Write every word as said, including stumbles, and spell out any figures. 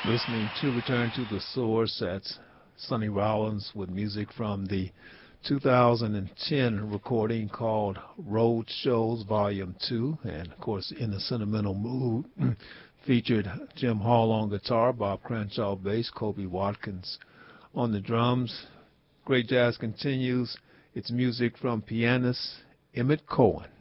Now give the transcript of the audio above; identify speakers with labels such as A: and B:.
A: Listening to Return to the Source. That's Sonny Rollins with music from the two thousand ten recording called Road Shows Volume two. And, of course, In the Sentimental Mood featured Jim Hall on guitar, Bob Cranshaw bass, Kobe Watkins on the drums. Great Jazz continues. It's music from pianist Emmett Cohen.